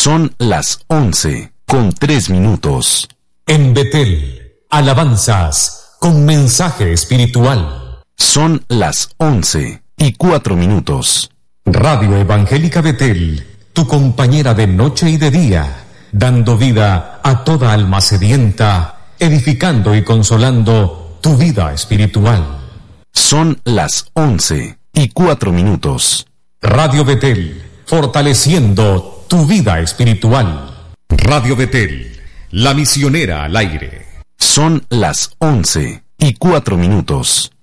Son las 11:03. En Betel, alabanzas con mensaje espiritual. Son las 11:04. Radio Evangélica Betel, tu compañera de noche y de día, dando vida a toda alma sedienta, edificando y consolando tu vida espiritual. Son las 11:04. Radio Betel, fortaleciendo tu vida espiritual. Radio Betel, la misionera al aire. Son las 11:04.